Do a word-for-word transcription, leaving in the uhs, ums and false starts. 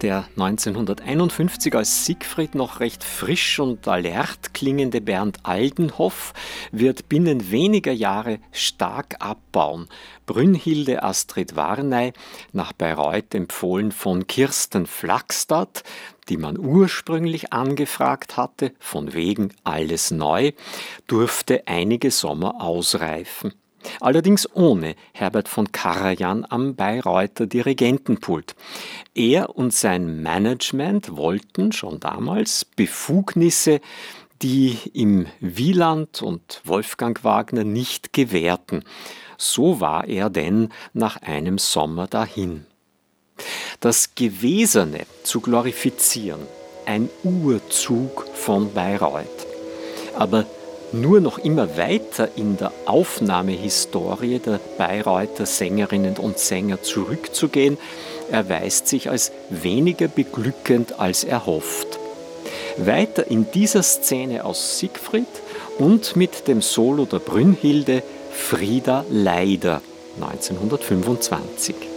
Der neunzehnhunderteinundfünfzig als Siegfried noch recht frisch und alert klingende Bernd Aldenhoff wird binnen weniger Jahre stark abbauen. Brünnhilde Astrid Warnay, nach Bayreuth empfohlen von Kirsten Flagstad, die man ursprünglich angefragt hatte, von wegen alles neu, durfte einige Sommer ausreifen. Allerdings ohne Herbert von Karajan am Bayreuther Dirigentenpult. Er und sein Management wollten schon damals Befugnisse, die ihm Wieland und Wolfgang Wagner nicht gewährten. So war er denn nach einem Sommer dahin. Das Gewesene zu glorifizieren, ein Urzug von Bayreuth. Aber nur noch immer weiter in der Aufnahmehistorie der Bayreuther Sängerinnen und Sänger zurückzugehen, erweist sich als weniger beglückend als erhofft. Weiter in dieser Szene aus Siegfried und mit dem Solo der Brünnhilde Frieda Leider neunzehnhundertfünfundzwanzig.